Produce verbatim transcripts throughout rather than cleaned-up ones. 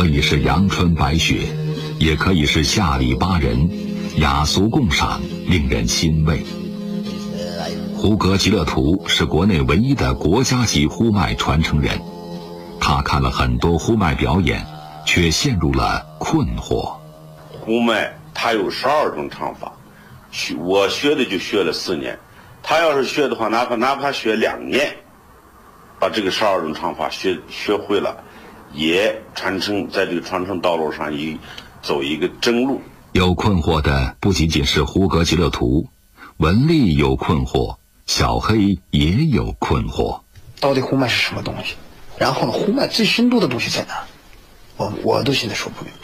可以是阳春白雪，也可以是下里巴人，雅俗共赏，令人欣慰。胡格吉勒图是国内唯一的国家级呼麦传承人，他看了很多呼麦表演，却陷入了困惑。 呼麦它有十二种唱法，我学的就学了四年，他要是学的话，哪怕哪怕学两年，把这个十二种唱法学学会了，也传承在这个传承道路上一走一个正路。 有困惑的不仅仅是胡格吉勒图，文丽有困惑，小黑也有困惑。 到底呼麦是什么东西？然后呢，呼麦最深度的东西在哪？我我都现在说不明白。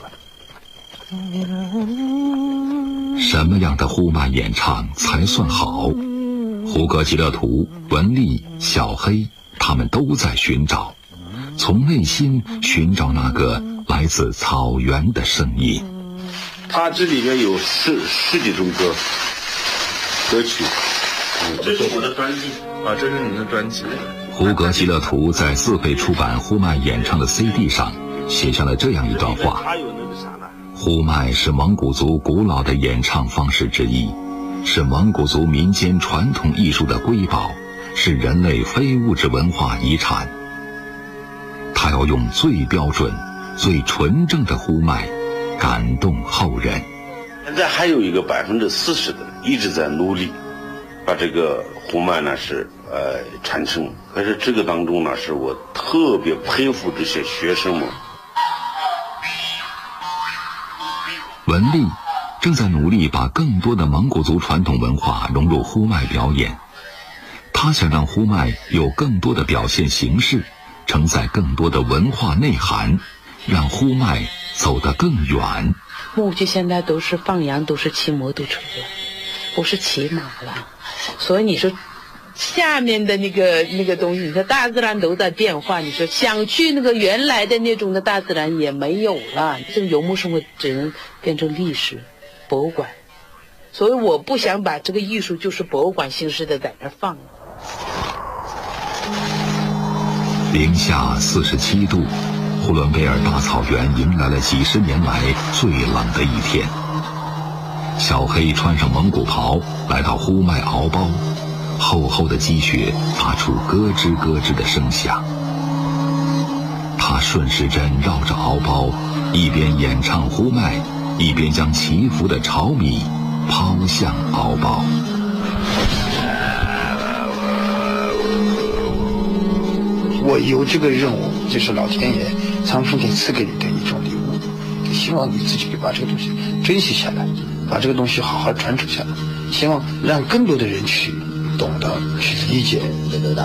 什么样的呼麦演唱才算好？胡格吉勒图、文丽、小黑，他们都在寻找，从内心寻找那个来自草原的声音。 它这里面有十十几种歌歌曲。这是我的专辑啊，这是你的专辑。 胡格吉勒图在自费出版呼麦演唱的 C D 上写下了这样一段话：呼麦是蒙古族古老的演唱方式之一，是蒙古族民间传统艺术的瑰宝，是人类非物质文化遗产。他要用最标准、最纯正的呼麦感动后人。 现在还有一个百分之四十的一直在努力把这个呼麦呢是呃传承，可是这个当中呢，是我特别佩服这些学生们。 文丽正在努力把更多的蒙古族传统文化融入呼麦表演，他想让呼麦有更多的表现形式，承载更多的文化内涵，让呼麦走得更远。 牧区现在都是放羊，都是骑摩托车了，不是骑马了，所以你说下面的那个那个东西，你说大自然都在变化，你说想去那个原来的那种的大自然也没有了，这个游牧生活只能变成历史博物馆，所以我不想把这个艺术就是博物馆形式的在那放。 零下四十七度，呼伦贝尔大草原迎来了几十年来最冷的一天。小黑穿上蒙古袍，来到呼麦敖包，厚厚的积雪发出咯吱咯吱的声响。他顺时针绕着敖包，一边演唱呼麦，一边将祈福的炒米抛向敖包。 我有这个任务，就是老天爷苍生天赐给你的一种礼物，希望你自己把这个东西珍惜下来，把这个东西好好传承下来，希望让更多的人去懂得去理解。